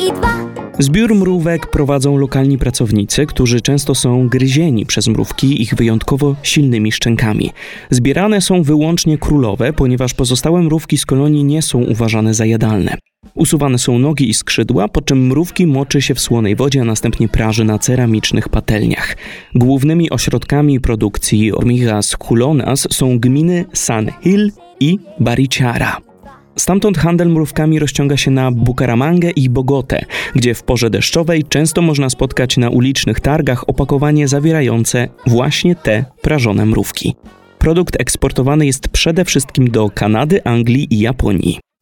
i 2. Zbiór mrówek prowadzą lokalni pracownicy, którzy często są gryzieni przez mrówki ich wyjątkowo silnymi szczękami. Zbierane są wyłącznie królowe, ponieważ pozostałe mrówki z kolonii nie są uważane za jadalne. Usuwane są nogi i skrzydła, po czym mrówki moczy się w słonej wodzie, a następnie praży na ceramicznych patelniach. Głównymi ośrodkami produkcji Hormigas culonas są gminy San Gil i Barichara. Stamtąd handel mrówkami rozciąga się na Bucaramangę i Bogotę, gdzie w porze deszczowej często można spotkać na ulicznych targach opakowanie zawierające właśnie te prażone mrówki. Produkt eksportowany jest przede wszystkim do Kanady, Anglii i Japonii.